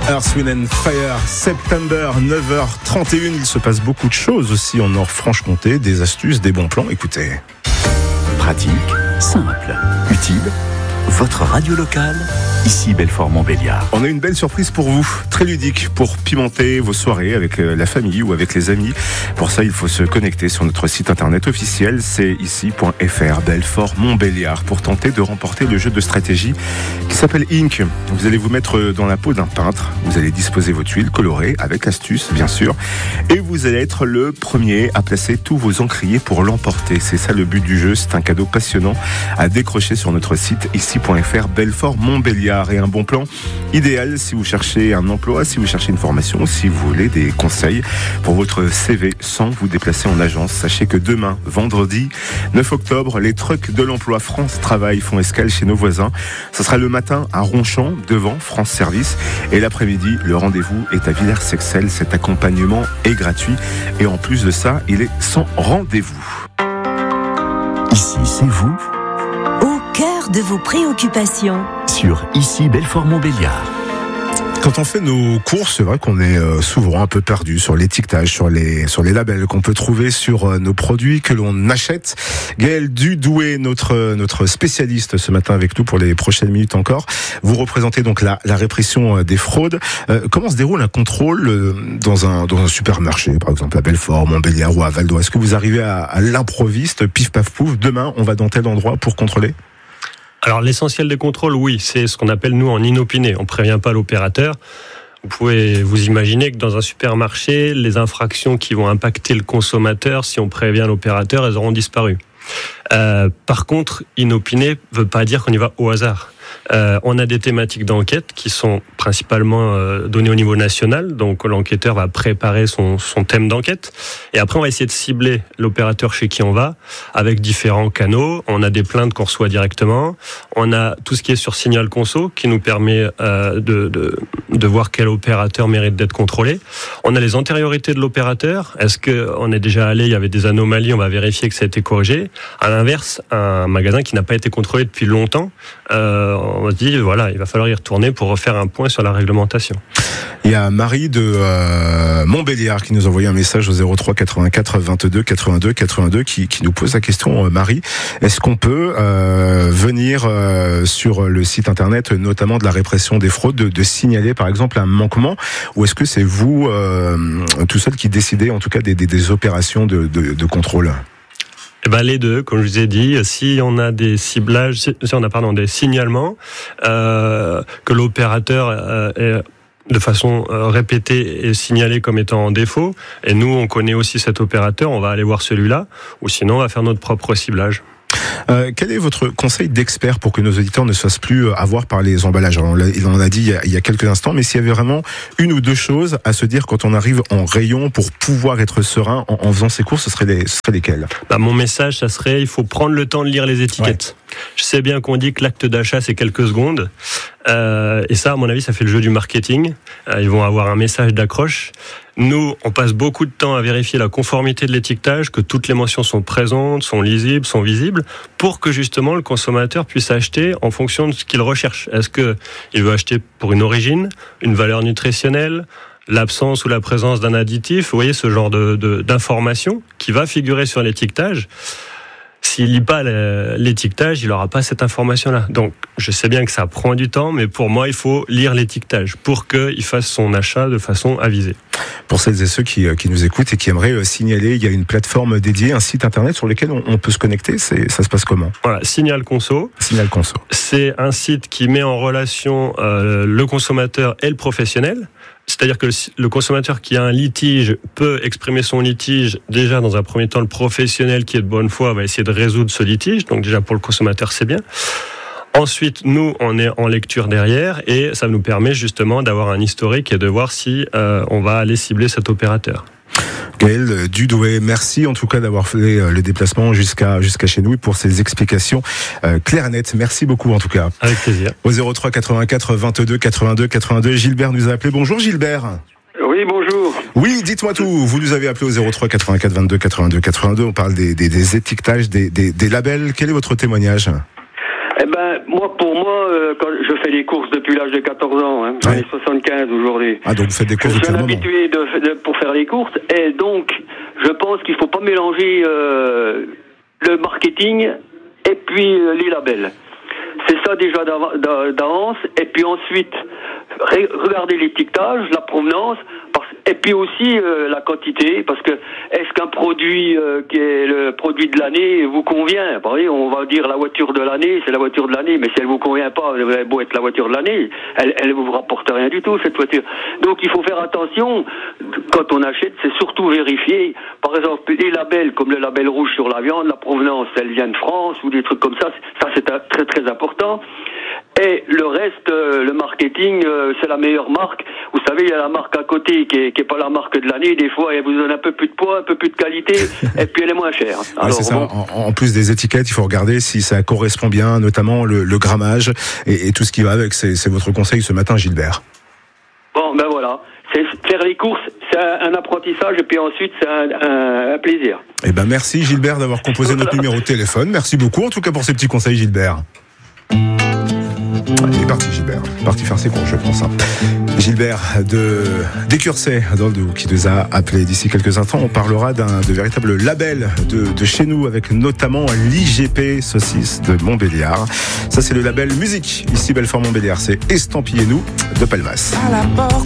Earth, Wind & Fire, September, 9h31. Il se passe beaucoup de choses aussi en Nord-Franche-Comté, des astuces, des bons plans. Écoutez. Pratique, simple, utile. Votre radio locale, ici Belfort-Montbéliard. On a une belle surprise pour vous, très ludique, pour pimenter vos soirées avec la famille ou avec les amis. Pour ça, il faut se connecter sur notre site internet officiel, c'est ici.fr, Belfort-Montbéliard, pour tenter de remporter le jeu de stratégie qui s'appelle Ink. Vous allez vous mettre dans la peau d'un peintre, vous allez disposer vos tuiles colorées avec astuce, bien sûr, et vous allez être le premier à placer tous vos encriers pour l'emporter. C'est ça le but du jeu, c'est un cadeau passionnant à décrocher sur notre site ici.fr, Belfort-Montbéliard. Et un bon plan idéal si vous cherchez un emploi, si vous cherchez une formation, si vous voulez des conseils pour votre CV sans vous déplacer en agence. Sachez que demain, vendredi 9 octobre, les trucks de l'emploi France Travail font escale chez nos voisins. Ce sera le matin à Ronchamp, devant France Service. Et l'après-midi, le rendez-vous est à Villers-Sexcel. Cet accompagnement est gratuit. Et en plus de ça, il est sans rendez-vous. Ici, c'est vous. Au cœur de vos préoccupations. Sur ici Belfort-Montbéliard. Quand on fait nos courses, c'est vrai qu'on est souvent un peu perdu sur l'étiquetage, sur les labels qu'on peut trouver sur nos produits que l'on achète. Gaël Dudoué, notre spécialiste ce matin avec nous pour les prochaines minutes encore. Vous représentez donc la répression des fraudes. Comment se déroule un contrôle dans un supermarché, par exemple à Belfort, Montbéliard ou à Val d'Oise? Est-ce que vous arrivez à l'improviste, pif paf pouf, demain on va dans tel endroit pour contrôler? Alors l'essentiel des contrôles, oui, c'est ce qu'on appelle nous en inopiné. On ne prévient pas l'opérateur. Vous pouvez vous imaginer que dans un supermarché, les infractions qui vont impacter le consommateur, si on prévient l'opérateur, elles auront disparu. Par contre, inopiné ne veut pas dire qu'on y va au hasard. On a des thématiques d'enquête qui sont principalement données au niveau national, donc l'enquêteur va préparer son thème d'enquête et après on va essayer de cibler l'opérateur chez qui on va avec différents canaux. On a des plaintes qu'on reçoit directement, on a tout ce qui est sur Signal Conso qui nous permet de voir quel opérateur mérite d'être contrôlé. On a les antériorités de l'opérateur, est-ce qu'on est déjà allé, il y avait des anomalies, on va vérifier que ça a été corrigé. À l'inverse, un magasin qui n'a pas été contrôlé depuis longtemps, on se dit, voilà, il va falloir y retourner pour refaire un point sur la réglementation. Il y a Marie de Montbéliard qui nous a envoyé un message au 03 84 22 82 82 qui nous pose la question, Marie, est-ce qu'on peut venir sur le site internet, notamment de la répression des fraudes, de signaler par exemple un manquement, ou est-ce que c'est vous tout seul qui décidez en tout cas des opérations de contrôle? Les deux, comme je vous ai dit, si on a des ciblages, si on a des signalements, que l'opérateur est de façon répétée et signalé comme étant en défaut, et nous on connaît aussi cet opérateur, on va aller voir celui-là, ou sinon on va faire notre propre ciblage. Quel est votre conseil d'expert pour que nos auditeurs ne se fassent plus avoir par les emballages? Alors, il en a dit il y a quelques instants, mais s'il y avait vraiment une ou deux choses à se dire quand on arrive en rayon pour pouvoir être serein en faisant ses courses, ce serait lesquelles? Mon message, ça serait, il faut prendre le temps de lire les étiquettes. Ouais. Je sais bien qu'on dit que l'acte d'achat, c'est quelques secondes. Et ça, à mon avis, ça fait le jeu du marketing. Ils vont avoir un message d'accroche. Nous, on passe beaucoup de temps à vérifier la conformité de l'étiquetage, que toutes les mentions sont présentes, sont lisibles, sont visibles, pour que justement le consommateur puisse acheter en fonction de ce qu'il recherche. Est-ce qu'il veut acheter pour une origine, une valeur nutritionnelle, l'absence ou la présence d'un additif? Vous voyez, ce genre d'information qui va figurer sur l'étiquetage. S'il lit pas l'étiquetage, il n'aura pas cette information-là. Donc, je sais bien que ça prend du temps, mais pour moi, il faut lire l'étiquetage pour qu'il fasse son achat de façon avisée. Pour celles et ceux qui nous écoutent et qui aimeraient signaler, il y a une plateforme dédiée, un site internet sur lequel on peut se connecter. Ça se passe comment? Voilà, Signal Conso. Signal Conso. C'est un site qui met en relation le consommateur et le professionnel. C'est-à-dire que le consommateur qui a un litige peut exprimer son litige. Déjà, dans un premier temps, le professionnel qui est de bonne foi va essayer de résoudre ce litige. Donc déjà, pour le consommateur, c'est bien. Ensuite, nous, on est en lecture derrière et ça nous permet justement d'avoir un historique et de voir si on va aller cibler cet opérateur. Gaël Dudoué, merci en tout cas d'avoir fait le déplacement jusqu'à chez nous et pour ces explications claires et nettes. Merci beaucoup en tout cas. Avec plaisir. Au 03 84 22 82 82, Gilbert nous a appelé. Bonjour Gilbert. Oui, bonjour. Oui, dites-moi tout. Vous nous avez appelé au 03 84 22 82 82. On parle des étiquetages, des labels. Quel est votre témoignage? Moi, pour moi, quand je fais des courses depuis l'âge de 14 ans, hein, j'en ai 75 aujourd'hui. Ah, donc vous faites des courses depuis un moment. Je suis habitué pour faire les courses, et donc je pense qu'il ne faut pas mélanger le marketing et puis les labels. C'est ça déjà d'avance, et puis ensuite regardez l'étiquetage, la provenance, et puis aussi la quantité, parce que est-ce qu'un produit qui est le produit de l'année vous convient? Pareil, on va dire la voiture de l'année, c'est la voiture de l'année, mais si elle vous convient pas, vous avez beau être la voiture de l'année, elle vous rapporte rien du tout, cette voiture. Donc il faut faire attention, quand on achète, c'est surtout vérifier, par exemple, les labels, comme le label rouge sur la viande, la provenance, elle vient de France, ou des trucs comme ça c'est très très important. Et le reste, le marketing, c'est la meilleure marque. Vous savez, il y a la marque à côté qui est pas la marque de l'année. Des fois, elle vous donne un peu plus de poids, un peu plus de qualité, et puis elle est moins chère. Alors, c'est ça. En plus des étiquettes, il faut regarder si ça correspond bien, notamment le grammage et tout ce qui va avec. C'est votre conseil ce matin, Gilbert. Bon, ben voilà. Faire les courses, c'est un apprentissage, et puis ensuite, c'est un plaisir. Eh ben, merci Gilbert d'avoir composé notre numéro de téléphone. Merci beaucoup, en tout cas, pour ces petits conseils, Gilbert. Il est parti, Gilbert. Parti faire ses courses, je pense. Gilbert d'Écurçay, dans le Doubs, qui nous a appelé. D'ici quelques instants, on parlera de véritable label de chez nous, avec notamment l'IGP Saucisse de Montbéliard. Ça, c'est le label musique. Ici, Belfort Montbéliard, c'est Estampillez-nous de Palmas.